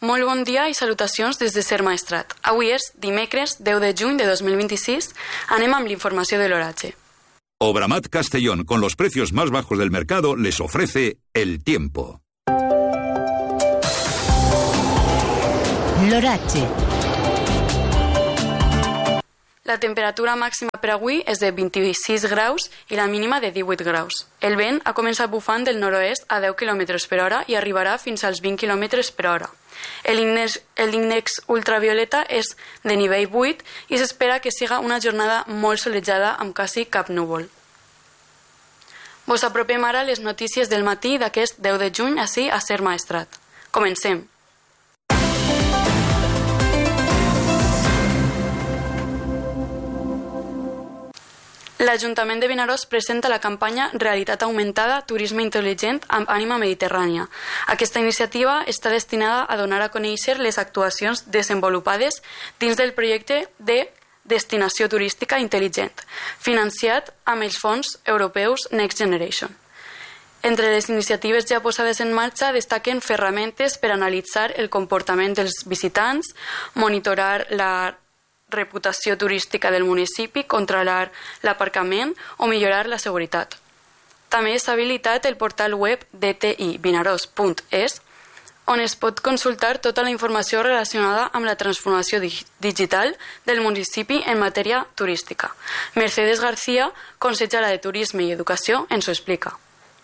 Molt bon dia i salutacions des de Ser Maestrat. Avui és dimecres 10 de juny de 2026. Anem amb l'informació de l'oratge. Obramat Castellón, con los precios más bajos del mercado, les ofrece el tiempo. L'oratge. La temperatura màxima per avui és de 26 graus i la mínima de 18 graus. El vent ha començat bufant del nord-oest a 10 km per hora i arribarà fins als 20 km per hora. L'índex ultravioleta és de nivell 8 i s'espera que siga una jornada molt solejada amb quasi cap núvol. Vos apropem ara les notícies del matí d'aquest 10 de juny ací a Ser Maestrat. Comencem. L'Ajuntament de Vinaròs presenta la campanya Realitat Augmentada, Turisme Intel·ligent amb ànima mediterrània. Aquesta iniciativa està destinada a donar a conèixer les actuacions desenvolupades dins del projecte de Destinació Turística Intel·ligent, financiat amb els fons europeus Next Generation. Entre les iniciatives ja posades en marxa destaquen ferramentes per analitzar el comportament dels visitants, monitorar la reputació turística del municipi, controlar l'aparcament o millorar la seguretat. També s'ha habilitat el portal web dtivinaros.es, on es pot consultar tota la informació relacionada amb la transformació digital del municipi en matèria turística. Mercedes García, consellera de Turisme i Educació, ens ho explica.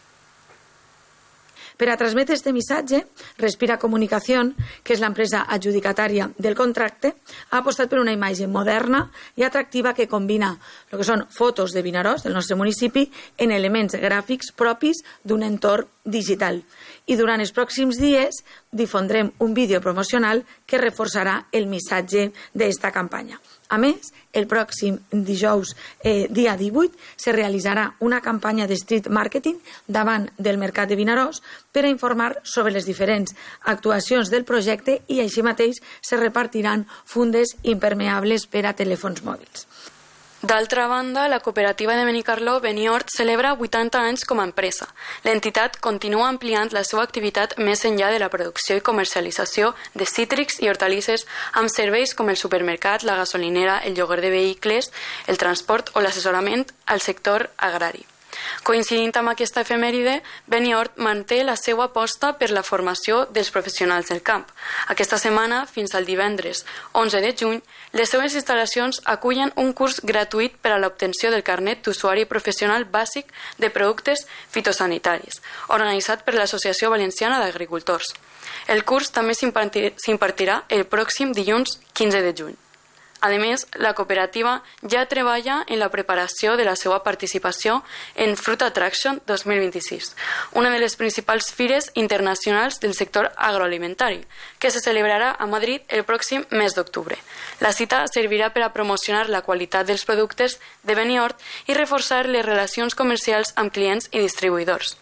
Per a transmetre este missatge, Respira Comunicación, que és l'empresa adjudicatària del contracte, ha apostat per una imatge moderna i atractiva que combina el que són fotos de Vinaròs, del nostre municipi, en elements gràfics propis d'un entorn digital. I durant els pròxims dies difondrem un vídeo promocional que reforçarà el missatge d'esta campanya. A més, el pròxim dijous, dia 18, se realitzarà una campanya de street marketing davant del Mercat de Vinaròs per a informar sobre les diferents actuacions del projecte i així mateix se repartiran fundes impermeables per a telèfons mòbils. D'altra banda, la cooperativa de Benicarló, Beniort, celebra 80 anys com a empresa. L'entitat continua ampliant la seva activitat més enllà de la producció i comercialització de cítrics i hortalisses amb serveis com el supermercat, la gasolinera, el lloguer de vehicles, el transport o l'assessorament al sector agrari. Coincidint amb aquesta efemèride, Beniort manté la seva aposta per la formació dels professionals del camp. Aquesta setmana, fins al divendres 11 de juny, les seves instal·lacions acullen un curs gratuït per a l'obtenció del carnet d'usuari professional bàsic de productes fitosanitaris, organitzat per l'Associació Valenciana d'Agricultors. El curs també s'impartirà el pròxim dilluns 15 de juny. A més, la cooperativa ja treballa en la preparació de la seva participació en Fruit Attraction 2026, una de les principals fires internacionals del sector agroalimentari, que se celebrarà a Madrid el pròxim mes d'octubre. La cita servirà per a promocionar la qualitat dels productes de Beniort i reforçar les relacions comercials amb clients i distribuïdors.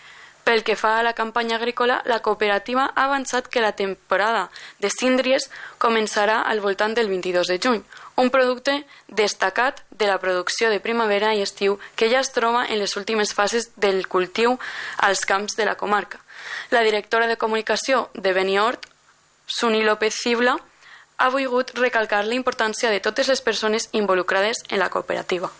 Pel que fa a la campanya agrícola, la cooperativa ha avançat que la temporada de síndries començarà al voltant del 22 de juny, un producte destacat de la producció de primavera i estiu que ja es troba en les últimes fases del cultiu als camps de la comarca. La directora de comunicació de Beniort, Suni López Cibla, ha volgut recalcar la importància de totes les persones involucrades en la cooperativa.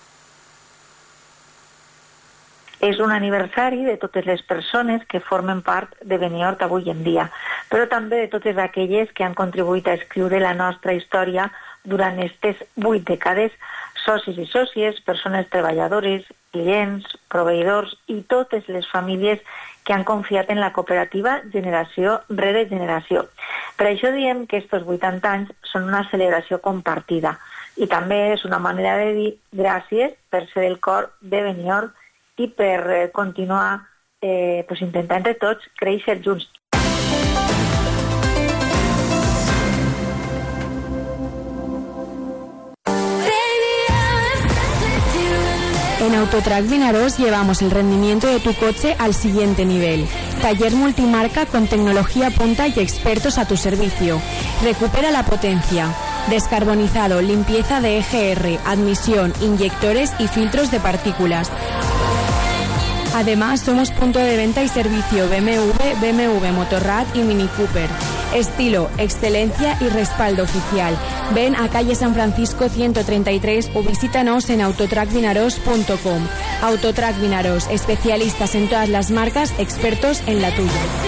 És un aniversari de totes les persones que formen part de Beniort avui en dia, però també de totes aquelles que han contribuït a escriure la nostra història durant aquestes 8 dècades, socis i sòcies, persones treballadores, clients, proveïdors i totes les famílies que han confiat en la cooperativa generació rere generació. Per això diem que aquests 80 anys són una celebració compartida i també és una manera de dir gràcies per ser el cor de Beniort i per continuar intentant entre tots créixer junts. En Autotrac Vinaròs llevamos el rendimiento de tu coche al siguiente nivel. Taller multimarca con tecnología punta y expertos a tu servicio. Recupera la potencia. Descarbonizado, limpieza de EGR, admisión, inyectores y filtros de partículas. Además, somos punto de venta y servicio BMW, BMW Motorrad y Mini Cooper. Estilo, excelencia y respaldo oficial. Ven a calle San Francisco 133 o visítanos en autotrackvinaros.com. Autotrack Vinaros, especialistas en todas las marcas, expertos en la tuya.